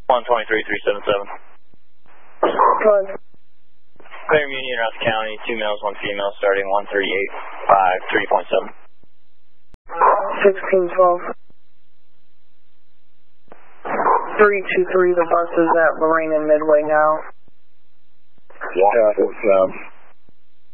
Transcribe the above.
123-377. Go ahead. Clear Union, Ross County, 2 males, 1 female, starting 138.5, 3.7. 1612. 323, the bus is at Lorraine and Midway now. Yeah, it's